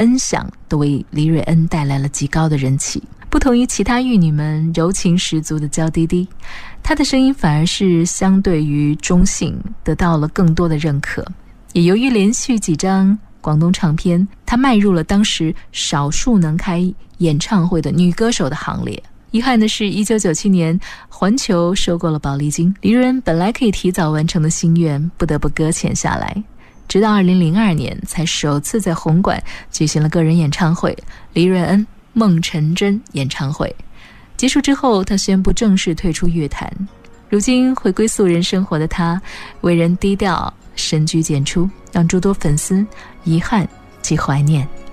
恩响都为黎瑞恩带来了极高的人气。不同于其他玉女们柔情十足的娇滴滴，她的声音反而是相对于中性，得到了更多的认可。也由于连续几张广东唱片，她迈入了当时少数能开演唱会的女歌手的行列。遗憾的是1997年环球收购了宝丽金，黎瑞恩本来可以提早完成的心愿不得不搁浅下来，直到2002年才首次在红馆举行了个人演唱会，黎瑞恩梦成真演唱会结束之后，他宣布正式退出乐坛。如今回归素人生活的他，为人低调，深居简出，让诸多粉丝遗憾及怀念。